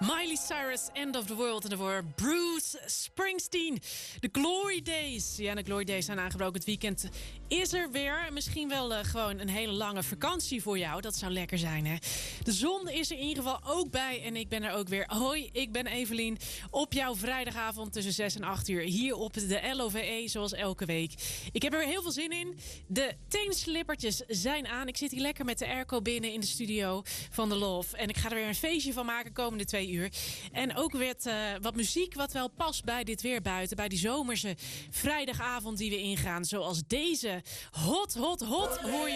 Miley Cyrus, End of the World. En daarvoor Bruce Springsteen. De Glory Days. Ja, de Glory Days zijn aangebroken. Het weekend is er weer. Misschien wel gewoon een hele lange vakantie voor jou. Dat zou lekker zijn, hè? De zon is er in ieder geval ook bij. En ik ben er ook weer. Hoi, ik ben Evelien. Op jouw vrijdagavond tussen 6 en 8 uur. Hier op de LOVE, zoals elke week. Ik heb er weer heel veel zin in. De teenslippertjes zijn aan. Ik zit hier lekker met de airco binnen in de studio van The Love. En ik ga er weer een feestje van maken komende 2 uur. En ook weer wat muziek wat wel past bij dit weer buiten. Bij die zomerse vrijdagavond die we ingaan. Zoals deze. Hot, hot, hot hoor je.